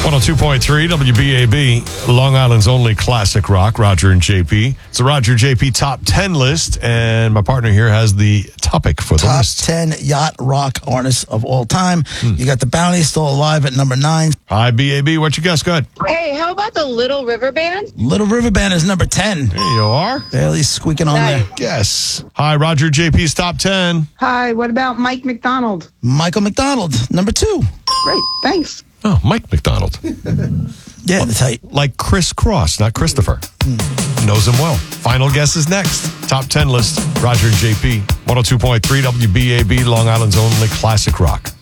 102.3 WBAB, Long Island's only classic rock, Roger and JP. It's the Roger JP Top 10 list, and my partner here has the topic for the Top list. 10 yacht rock artists of all time. You got the Bounty still alive at number 9. Hi, BAB. What you guess? Go ahead. Hey, how about the Little River Band? Little River Band is number 10. There you are. Barely squeaking on Nice. there. Guess. Hi, Roger JP's Top 10. Hi, what about Mike McDonald? Michael McDonald, number 2. Great, thanks. Oh, Mike McDonald. Yeah, that's how you, Like Chris Cross, not Christopher. Knows him well. Final guess is next. Top 10 list, Roger and JP. 102.3 WBAB, Long Island's only classic rock.